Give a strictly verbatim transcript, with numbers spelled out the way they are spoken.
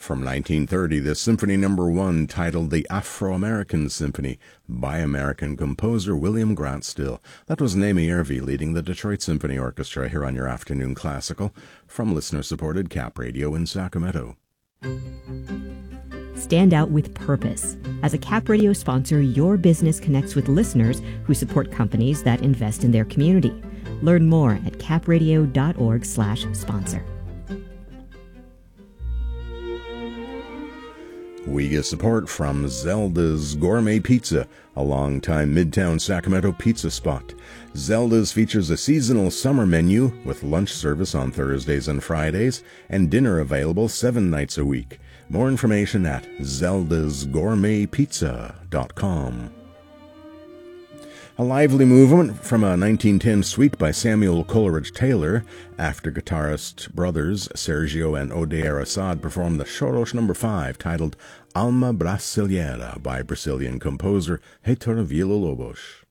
From nineteen thirty, the Symphony Number One, titled the Afro-American Symphony by American composer William Grant Still. That was Naomi Irvey leading the Detroit Symphony Orchestra here on your Afternoon Classical from listener-supported Cap Radio in Sacramento. Stand out with purpose. As a Cap Radio sponsor, your business connects with listeners who support companies that invest in their community. Learn more at capradio.org slash sponsor. We get support from Zelda's Gourmet Pizza, a longtime Midtown Sacramento pizza spot. Zelda's features a seasonal summer menu with lunch service on Thursdays and Fridays and dinner available seven nights a week. More information at zeldas gourmet pizza dot com. A lively movement from a nineteen ten suite by Samuel Coleridge Taylor, after guitarist brothers Sergio and Odair Assad performed the Choros number five, titled Alma Brasileira by Brazilian composer Heitor Villa-Lobos.